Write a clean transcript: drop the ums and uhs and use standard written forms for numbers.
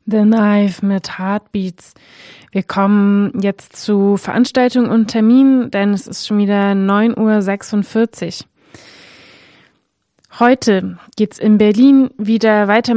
The Knife mit Heartbeats. Wir kommen jetzt zu Veranstaltungen und Terminen, denn es ist schon wieder 9:46 Uhr. Heute geht's in Berlin wieder weiter